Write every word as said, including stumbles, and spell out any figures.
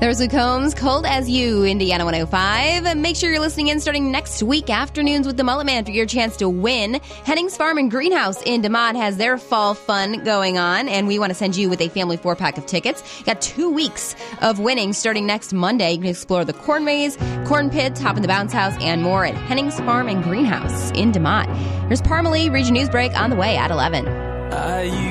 There's Luke Combs, Cold as You, Indiana one oh five. Make sure you're listening in starting next week, afternoons with the Mullet Man, for your chance to win. Hennings Farm and Greenhouse in DeMont has their fall fun going on, and we want to send you with a family four-pack of tickets. Got two weeks of winning starting next Monday. You can explore the corn maze, corn pits, hop in the bounce house, and more at Hennings Farm and Greenhouse in DeMont. Here's Parmalee, Region News Break on the way at eleven. I